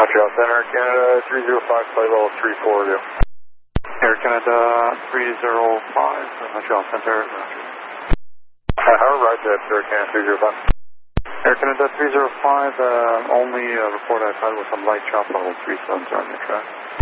Montreal Center, Canada 305, flight level 340. Air Canada 305, Montreal Center. Roger, Air Canada 305. Air Canada 305, only report I've had with some light chop level 37 on the track.